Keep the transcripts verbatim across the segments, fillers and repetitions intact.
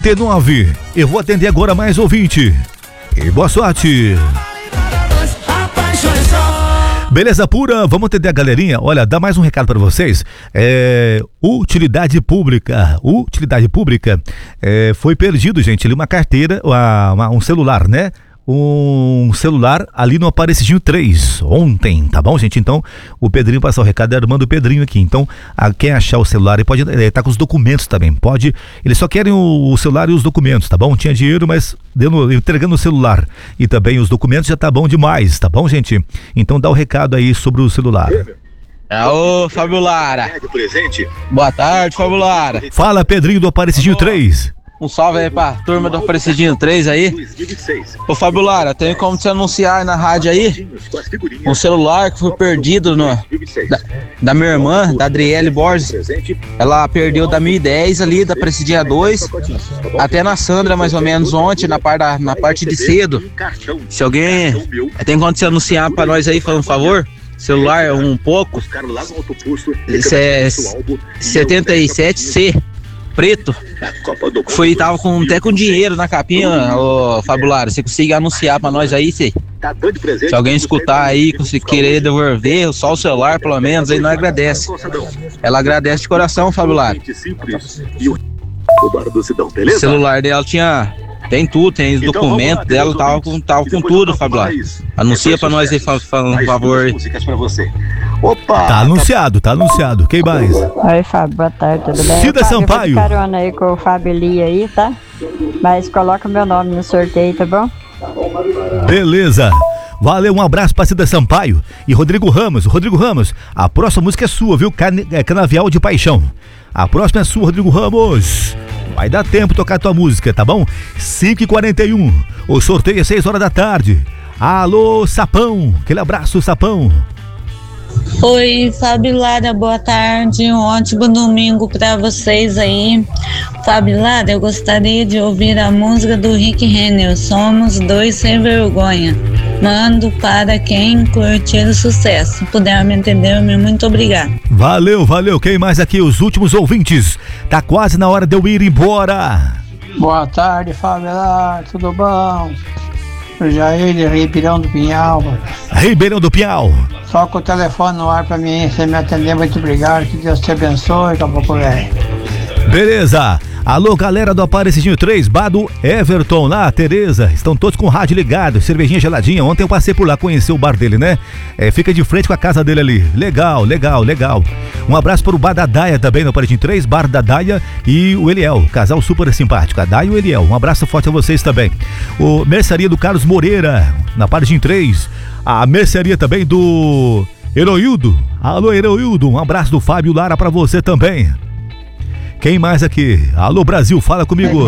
quarenta e nove. Eu vou atender agora mais ouvinte. E boa sorte. Beleza pura, vamos atender a galerinha. Olha, dá mais um recado para vocês. É, utilidade pública. Utilidade pública. É, foi perdido, gente, ali uma carteira, uma, uma, um celular, né? Um celular ali no Aparecidinho três, ontem, tá bom, gente? Então, o Pedrinho passou o recado, era irmã do Pedrinho aqui. Então, a, quem achar o celular, ele pode estar é, tá com os documentos também. Pode, eles só querem o, o celular e os documentos, tá bom? Tinha dinheiro, mas dando, entregando o celular e também os documentos já tá bom demais, tá bom, gente? Então, dá o recado aí sobre o celular. Alô, Fábio Lara. Boa tarde, Fábio Lara. Fala, Pedrinho do Aparecidinho três. Um salve aí pra turma do Aparecidinho três aí. Ô Fábio Lara, tem como você anunciar na rádio aí um celular que foi perdido no, da, da minha irmã, da Adriele Borges. Ela perdeu da mil e dez ali, da Aparecidinha dois, até na Sandra mais ou menos ontem, na, par da, na parte de cedo. Se alguém tem como você anunciar pra nós aí, falando um favor? Celular um pouco, esse é setenta e sete C. Preto, foi, tava com, até com dinheiro na capinha, ô Fábio Lara, você consegue anunciar pra nós aí, se, se alguém escutar aí, se querer devolver, só o celular pelo menos, aí nós agradece. Ela agradece de coração, Fábio Lara. O celular dela tinha, tem tudo, tem os documentos dela, tava com, tava com tudo, Fábio Lara. Anuncia pra nós aí, falando um favor aí. Opa! Tá anunciado, tá anunciado. Quem mais? Oi, Fábio, boa tarde, tudo bem? Cida Sampaio. Eu vou de carona aí com o Fábio Lia aí, tá? Mas coloca meu nome no sorteio, tá bom? Beleza. Valeu, um abraço pra Cida Sampaio e Rodrigo Ramos. Rodrigo Ramos, a próxima música é sua, viu? Can... É Canavial de Paixão. A próxima é sua, Rodrigo Ramos. Vai dar tempo de tocar tua música, tá bom? cinco e quarenta e um. O sorteio é seis horas da tarde. Alô, Sapão. Aquele abraço, Sapão. Oi, Fábio Lara, boa tarde, um ótimo domingo pra vocês aí. Fábio Lara, eu gostaria de ouvir a música do Rick Renner, Somos Dois Sem Vergonha. Mando para quem curtir o sucesso. Se puder me entender, meu muito obrigado. Valeu, valeu. Quem mais aqui? Os últimos ouvintes. Tá quase na hora de eu ir embora. Boa tarde, Fábio Lara, tudo bom? Jair de Ribeirão do Pinhal. Ribeirão do Pinhal. Só com o telefone no ar pra mim, você me atender, muito obrigado, que Deus te abençoe, caboclo velho. Beleza. Alô, galera do Aparecidinho três, Bado Everton lá, Tereza, estão todos com o rádio ligado, cervejinha geladinha. Ontem eu passei por lá, conheci o bar dele, né? É, fica de frente com a casa dele ali. Legal, legal, legal. Um abraço para o Bar da Daia também no Aparecidinho três, Bar da Daia e o Eliel, casal super simpático, a Daia e o Eliel. Um abraço forte a vocês também. O Mercearia do Carlos Moreira, na Aparecidinho três, a mercearia também do Heroildo. Alô, Heroildo, um abraço do Fábio Lara para você também. Quem mais aqui? Alô, Brasil, fala comigo.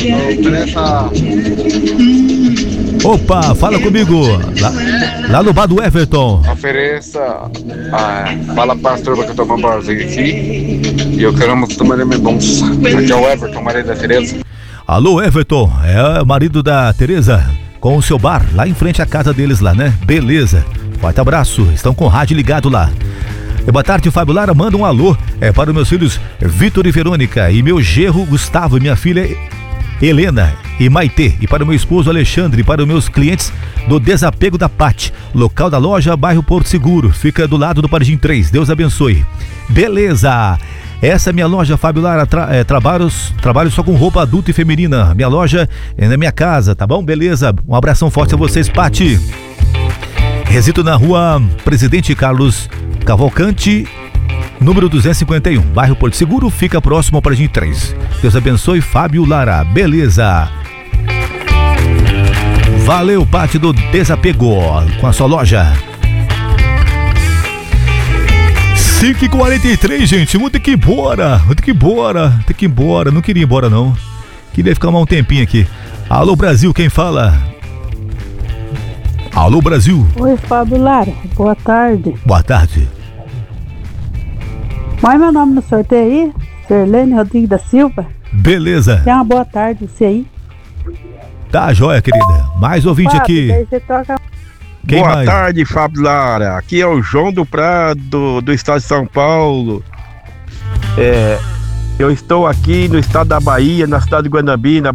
Opa, fala comigo. Lá, lá no bar do Everton. Ofereça. Ah, fala para a turma que eu tô com um barzinho aqui. E eu quero uma tomar minha bolsa. Aqui é o Everton, marido da Tereza. Alô, Everton, é o marido da Tereza, com o seu bar, lá em frente à casa deles lá, né? Beleza. Forte abraço, estão com o rádio ligado lá. Boa tarde, Fábio Lara, manda um alô é, para os meus filhos Vitor e Verônica e meu genro Gustavo e minha filha Helena e Maitê, e para o meu esposo Alexandre, e para os meus clientes do Desapego da Pati, local da loja, bairro Porto Seguro, fica do lado do Aparecidinho três, Deus abençoe. Beleza, essa é minha loja, Fábio Lara, tra é, trabalho, trabalho só com roupa adulta e feminina, minha loja é na minha casa, tá bom? Beleza, um abração forte a vocês, Pati. Resido na rua Presidente Carlos Cavalcante, número duzentos e cinquenta e um, bairro Porto Seguro, fica próximo ao Aparecidinho três. Deus abençoe, Fábio Lara. Beleza. Valeu, Pati do Desapego, com a sua loja. cinco e quarenta e três, gente, vou ter que ir embora, vou ter que ir embora, tem que ir embora, não queria ir embora não, queria ficar mais um tempinho aqui. Alô, Brasil, quem fala? Alô, Brasil. Oi, Fábio Lara, boa tarde. Boa tarde. Põe meu nome no sorteio aí, Serlene Rodrigues da Silva. Beleza. Tenha uma boa tarde, você aí. Tá, joia, querida. Mais ouvinte Fábio, aqui. daí você toca... Quem boa mais? tarde, Fábio Lara. Aqui é o João do Prado, do estado de São Paulo. É, eu estou aqui no estado da Bahia, na cidade de Guanabara,